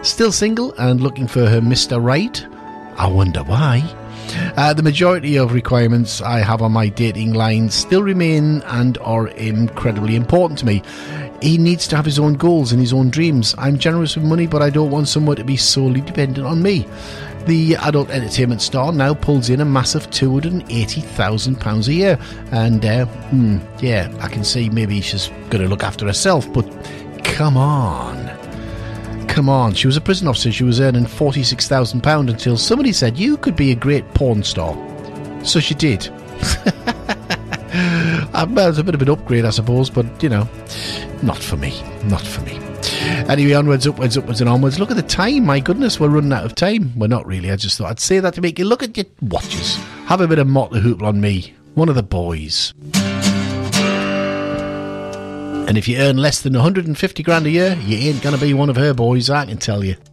Still single and looking for her Mr. Right. I wonder why. The majority of requirements I have on my dating line still remain and are incredibly important to me. He needs to have his own goals and his own dreams. I'm generous with money, but I don't want someone to be solely dependent on me. The adult entertainment star now pulls in a massive £280,000 a year. And, yeah, I can see maybe she's going to look after herself, but come on. Come on, she was a prison officer. She was earning £46,000 until somebody said, you could be a great porn star. So she did. Well, it's a bit of an upgrade, I suppose, but, you know, not for me. Not for me. Anyway, onwards, upwards, upwards and onwards. Look at the time. My goodness, we're running out of time. We're not really. I just thought I'd say that to make you look at your watches. Have a bit of Mott the Hoople on me. One of the boys. And if you earn less than 150 grand a year, you ain't going to be one of her boys, I can tell you.